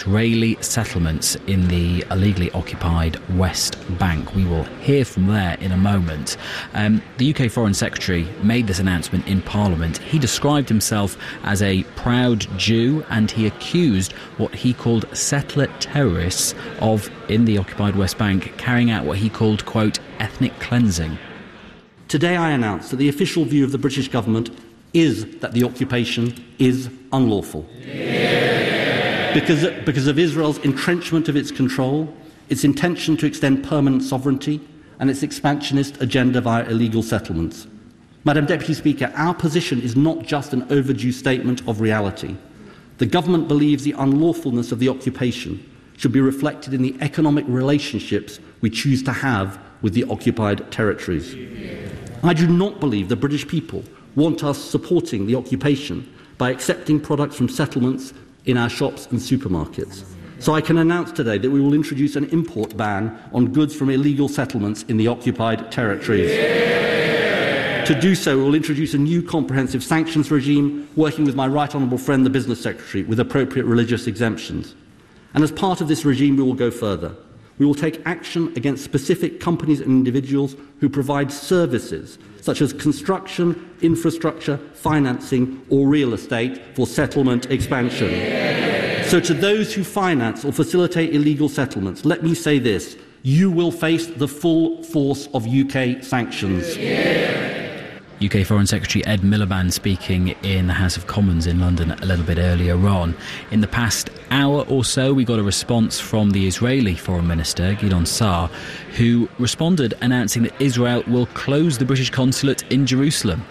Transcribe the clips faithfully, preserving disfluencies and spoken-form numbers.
Israeli settlements in the illegally occupied West Bank. We will hear from there in a moment. Um, the U K Foreign Secretary made this announcement in Parliament. He described himself as a proud Jew, and he accused what he called settler terrorists of, in the occupied West Bank, carrying out what he called, quote, ethnic cleansing. Today I announce that the official view of the British government is that the occupation is unlawful. Yeah. Because, because of Israel's entrenchment of its control, its intention to extend permanent sovereignty, and its expansionist agenda via illegal settlements. Madam Deputy Speaker, our position is not just an overdue statement of reality. The government believes the unlawfulness of the occupation should be reflected in the economic relationships we choose to have with the occupied territories. I do not believe the British people want us supporting the occupation by accepting products from settlements in our shops and supermarkets. So I can announce today that we will introduce an import ban on goods from illegal settlements in the occupied territories. Yeah. To do so, we will introduce a new comprehensive sanctions regime, working with my right honourable friend, the Business Secretary, with appropriate religious exemptions. And as part of this regime, we will go further. We will take action against specific companies and individuals who provide services such as construction, infrastructure, financing or real estate for settlement expansion. Yeah. So to those who finance or facilitate illegal settlements, let me say this: you will face the full force of U K sanctions. Yeah. U K Foreign Secretary Ed Miliband speaking in the House of Commons in London a little bit earlier on. In the past hour or so, we got a response from the Israeli Foreign Minister, Gideon Saar, who responded announcing that Israel will close the British consulate in Jerusalem.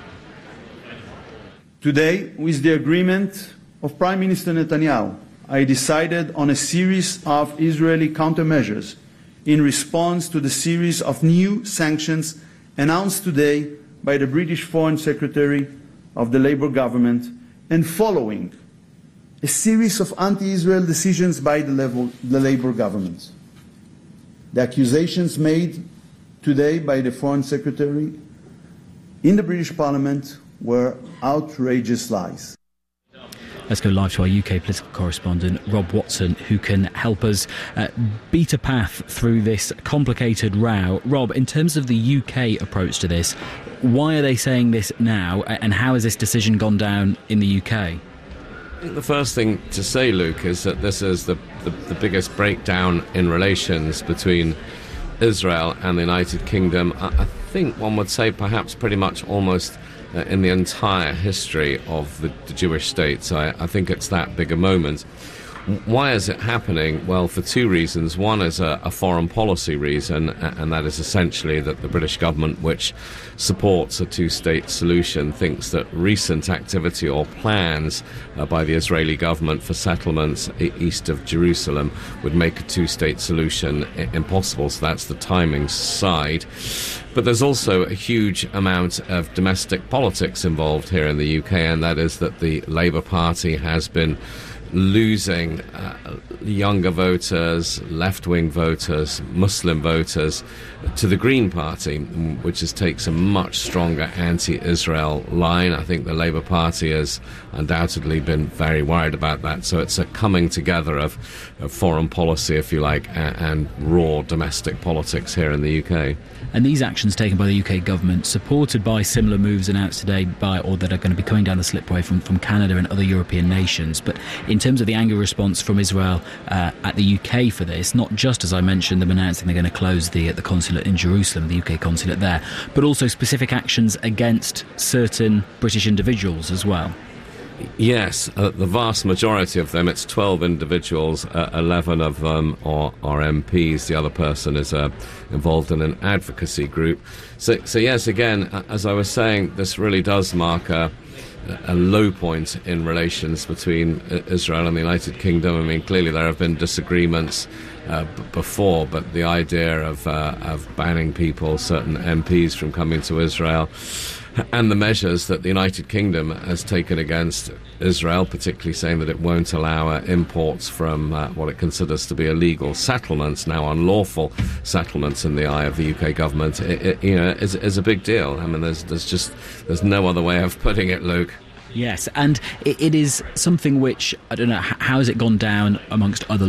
Today, with the agreement of Prime Minister Netanyahu, I decided on a series of Israeli countermeasures in response to the series of new sanctions announced today by the British Foreign Secretary of the Labour government, and following a series of anti-Israel decisions by the, level, the Labour government. The accusations made today by the Foreign Secretary in the British Parliament were outrageous lies. Let's go live to our U K political correspondent, Rob Watson, who can help us uh, beat a path through this complicated row. Rob, in terms of the U K approach to this, why are they saying this now, and how has this decision gone down in the U K? I think the first thing to say, Luke, is that this is the, the, the biggest breakdown in relations between Israel and the United Kingdom. I, I think one would say perhaps pretty much almost uh, in the entire history of the, the Jewish state. So I, I think it's that big a moment. Why is it happening? Well, for two reasons. One is a, a foreign policy reason, and that is essentially that the British government, which supports a two-state solution, thinks that recent activity or plans uh, by the Israeli government for settlements east of Jerusalem would make a two-state solution impossible. So that's the timing side. But there's also a huge amount of domestic politics involved here in the U K, and that is that the Labour Party has been losing uh, younger voters, left-wing voters, Muslim voters to the Green Party, which has takes a much stronger anti-Israel line. I think the Labour Party has undoubtedly been very worried about that. So it's a coming together of, of foreign policy, if you like, and, and raw domestic politics here in the U K. And these actions taken by the U K government, supported by similar moves announced today by, or that are going to be coming down the slipway from, from Canada and other European nations. But in terms of the angry response from Israel uh, at the U K for this, not just, as I mentioned, them announcing they're going to close the, the consulate in Jerusalem, the U K consulate there, but also specific actions against certain British individuals as well. Yes, uh, the vast majority of them, it's twelve individuals, uh, eleven of them are, are M Ps, the other person is uh, involved in an advocacy group. So, so yes, again, as I was saying, this really does mark a, a low point in relations between Israel and the United Kingdom. I mean, clearly there have been disagreements uh, b- before, but the idea of, uh, of banning people, certain M Ps from coming to Israel, and the measures that the United Kingdom has taken against Israel, particularly saying that it won't allow uh, imports from uh, what it considers to be illegal settlements, now unlawful settlements in the eye of the U K government, it, it, you know, is, is a big deal. I mean, there's, there's just there's no other way of putting it, Luke. Yes, and it, it is something which, I don't know, how has it gone down amongst other